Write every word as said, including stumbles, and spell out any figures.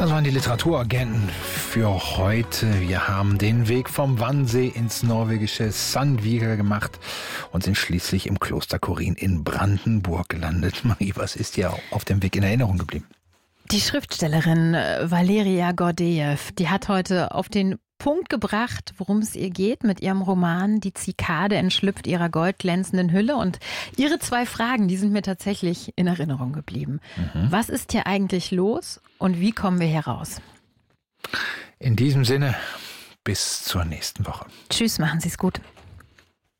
Das waren die Literaturagenten für heute. Wir haben den Weg vom Wannsee ins norwegische Sandvika gemacht und sind schließlich im Kloster Korin in Brandenburg gelandet. Marie, was ist dir auf dem Weg in Erinnerung geblieben? Die Schriftstellerin Valeria Gordejew, die hat heute auf den Punkt gebracht, worum es ihr geht mit ihrem Roman Die Zikade entschlüpft ihrer goldglänzenden Hülle. Und ihre zwei Fragen, die sind mir tatsächlich in Erinnerung geblieben. Mhm. Was ist hier eigentlich los und wie kommen wir hier raus? In diesem Sinne, bis zur nächsten Woche. Tschüss, machen Sie es gut.